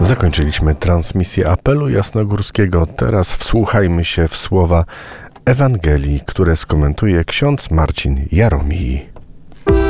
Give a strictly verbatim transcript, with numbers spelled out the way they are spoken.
Zakończyliśmy transmisję apelu jasnogórskiego. Teraz wsłuchajmy się w słowa Ewangelii, które skomentuje ksiądz Marcin Jaromij.